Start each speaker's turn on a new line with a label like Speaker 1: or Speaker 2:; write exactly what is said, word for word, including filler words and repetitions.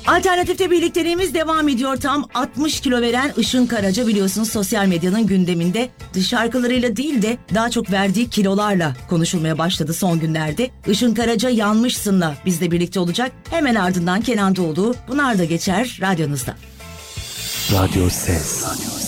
Speaker 1: Alternatifte birlikteliğimiz devam ediyor. Tam altmış kilo veren Işın Karaca biliyorsunuz sosyal medyanın gündeminde. Şarkılarıyla değil de daha çok verdiği kilolarla konuşulmaya başladı son günlerde. Işın Karaca Yanmışsın'la bizle birlikte olacak. Hemen ardından Kenan Doğulu. Bunlar da geçer radyonuzda.
Speaker 2: Radyo Ses.